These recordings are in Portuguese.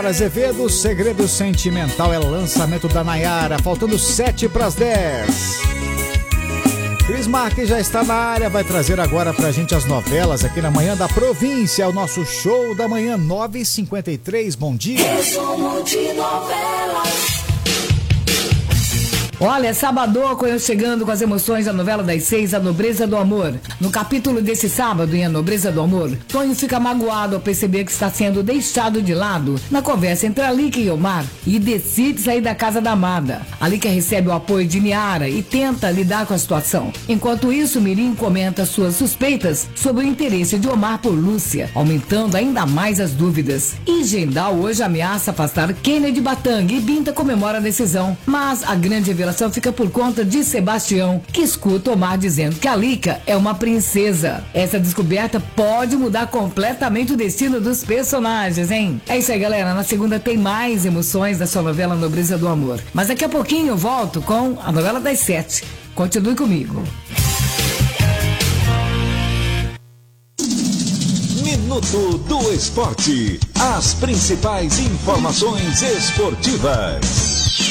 Nayara Azevedo, Segredo Sentimental é lançamento da Nayara, faltando 7:10. Cris Marques já está na área, vai trazer agora pra gente as novelas aqui na Manhã da Província, o nosso show da manhã 9h53, bom dia. Resumo de novelas. Olha, sábado, eu chegando com as emoções da novela das 6, A Nobreza do Amor. No capítulo desse sábado, em A Nobreza do Amor, Tonho fica magoado ao perceber que está sendo deixado de lado na conversa entre Alica e Omar e decide sair da casa da amada. Alica recebe o apoio de Niara e tenta lidar com a situação. Enquanto isso, Mirim comenta suas suspeitas sobre o interesse de Omar por Lúcia, aumentando ainda mais as dúvidas. E Gendal hoje ameaça afastar Kennedy Batang e Binta comemora a decisão, mas a grande revelação fica por conta de Sebastião, que escuta Omar dizendo que Alica é uma princesa. Essa descoberta pode mudar completamente o destino dos personagens, hein? É isso aí, galera. Na segunda tem mais emoções da sua novela Nobreza do Amor. Mas daqui a pouquinho eu volto com a novela das 7. Continue comigo. Minuto do Esporte. As principais informações esportivas.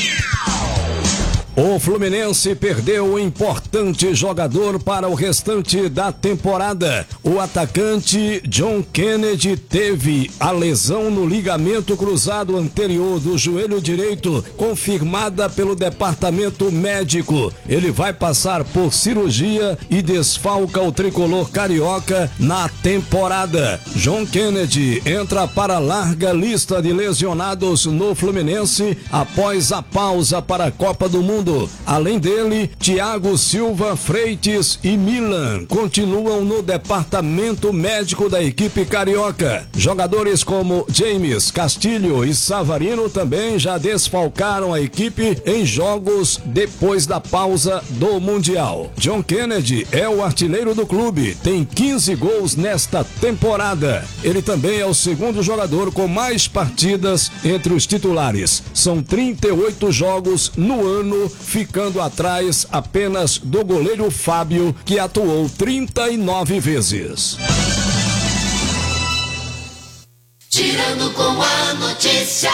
O Fluminense perdeu um importante jogador para o restante da temporada. O atacante John Kennedy teve a lesão no ligamento cruzado anterior do joelho direito, confirmada pelo departamento médico. Ele vai passar por cirurgia e desfalca o tricolor carioca na temporada. John Kennedy entra para a larga lista de lesionados no Fluminense após a pausa para a Copa do Mundo. Além dele, Thiago Silva, Freitas e Milan continuam no departamento médico da equipe carioca. Jogadores como James, Castilho e Savarino também já desfalcaram a equipe em jogos depois da pausa do Mundial. John Kennedy é o artilheiro do clube, tem 15 gols nesta temporada. Ele também é o segundo jogador com mais partidas entre os titulares. São 38 jogos no ano, ficando atrás apenas do goleiro Fábio, que atuou 39 vezes. Girando com a notícia.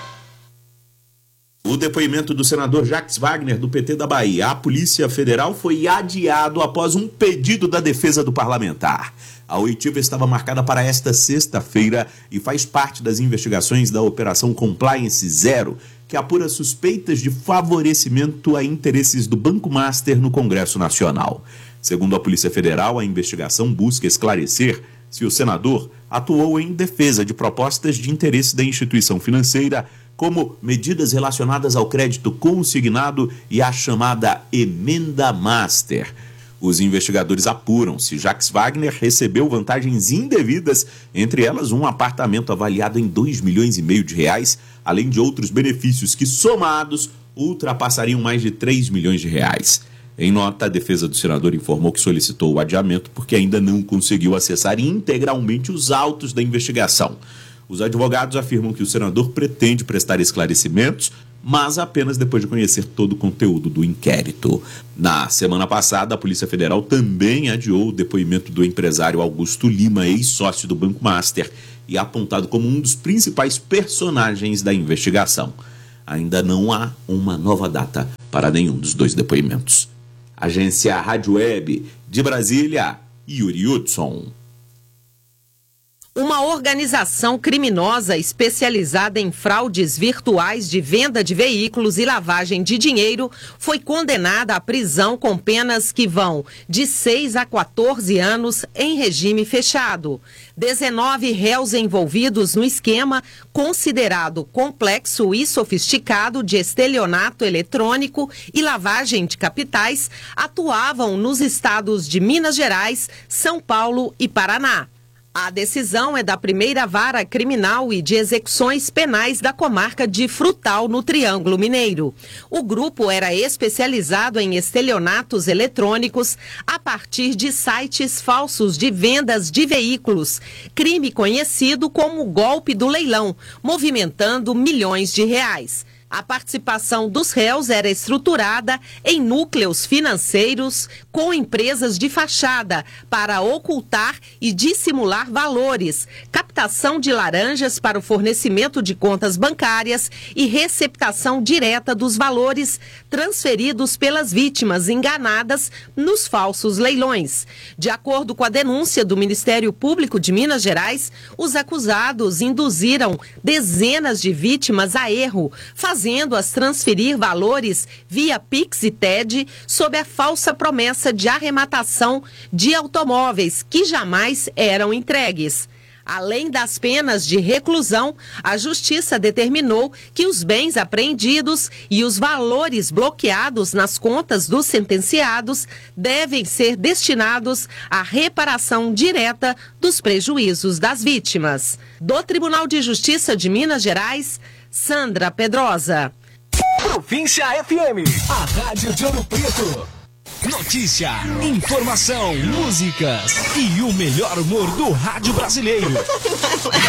O depoimento do senador Jacques Wagner, do PT da Bahia, à Polícia Federal, foi adiado após um pedido da defesa do parlamentar. A oitiva estava marcada para esta sexta-feira e faz parte das investigações da Operação Compliance Zero, que apura suspeitas de favorecimento a interesses do Banco Master no Congresso Nacional. Segundo a Polícia Federal, a investigação busca esclarecer se o senador atuou em defesa de propostas de interesse da instituição financeira, como medidas relacionadas ao crédito consignado e à chamada Emenda Master. Os investigadores apuram se Jacques Wagner recebeu vantagens indevidas, entre elas um apartamento avaliado em R$2,5 milhões, além de outros benefícios que, somados, ultrapassariam mais de R$3 milhões. Em nota, a defesa do senador informou que solicitou o adiamento porque ainda não conseguiu acessar integralmente os autos da investigação. Os advogados afirmam que o senador pretende prestar esclarecimentos, mas apenas depois de conhecer todo o conteúdo do inquérito. Na semana passada, a Polícia Federal também adiou o depoimento do empresário Augusto Lima, ex-sócio do Banco Master, e apontado como um dos principais personagens da investigação. Ainda não há uma nova data para nenhum dos dois depoimentos. Agência Rádio Web de Brasília, Yuri Hudson. Uma organização criminosa especializada em fraudes virtuais de venda de veículos e lavagem de dinheiro foi condenada à prisão com penas que vão de 6 a 14 anos em regime fechado. 19 réus envolvidos no esquema, considerado complexo e sofisticado de estelionato eletrônico e lavagem de capitais, atuavam nos estados de Minas Gerais, São Paulo e Paraná. A decisão é da primeira vara criminal e de execuções penais da comarca de Frutal, no Triângulo Mineiro. O grupo era especializado em estelionatos eletrônicos a partir de sites falsos de vendas de veículos, crime conhecido como golpe do leilão, movimentando milhões de reais. A participação dos réus era estruturada em núcleos financeiros com empresas de fachada para ocultar e dissimular valores, captação de laranjas para o fornecimento de contas bancárias e receptação direta dos valores transferidos pelas vítimas enganadas nos falsos leilões. De acordo com a denúncia do Ministério Público de Minas Gerais, os acusados induziram dezenas de vítimas a erro, fazendo-as transferir valores via Pix e TED sob a falsa promessa de arrematação de automóveis que jamais eram entregues. Além das penas de reclusão, a Justiça determinou que os bens apreendidos e os valores bloqueados nas contas dos sentenciados devem ser destinados à reparação direta dos prejuízos das vítimas. Do Tribunal de Justiça de Minas Gerais, Sandra Pedrosa. Província FM, a rádio de Ouro Preto. Notícia, informação, músicas e o melhor humor do rádio brasileiro.